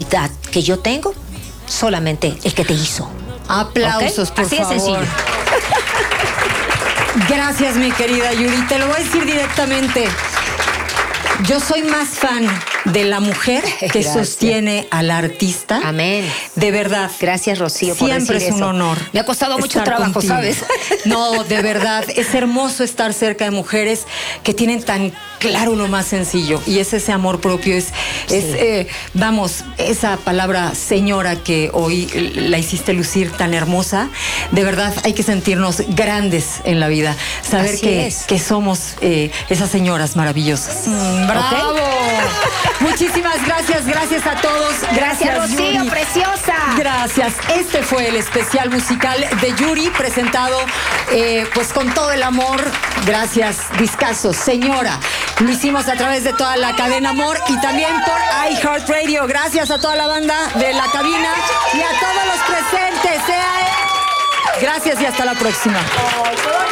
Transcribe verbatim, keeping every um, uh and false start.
dignidad que yo tengo, solamente el que te hizo. Aplausos, ¿okay? Por Así favor. de sencillo. Gracias, mi querida Yuri. Te lo voy a decir directamente. Yo soy más fan de la mujer que Gracias. sostiene al artista. Amén. De verdad. Gracias, Rocío, por Siempre decir es un eso. honor. Me ha costado mucho trabajo, contigo. ¿sabes? No, de verdad. Es hermoso estar cerca de mujeres que tienen tan claro lo más sencillo. Y es ese amor propio. Es, sí. es eh, vamos, esa palabra señora que hoy la hiciste lucir tan hermosa. De verdad, hay que sentirnos grandes en la vida. Saber Así que, es. que somos eh, esas señoras maravillosas. Mm, ¡Bravo! ¿Okay? Muchísimas gracias, gracias a todos. Gracias, Gracias, Rocío, Yuri. preciosa. Gracias. Este fue el especial musical de Yuri, presentado eh, pues con todo el amor. Gracias, discazo, señora. Lo hicimos a través de toda la cadena Amor y también por iHeartRadio. Gracias a toda la banda de la cabina y a todos los presentes. Sea, gracias y hasta la próxima.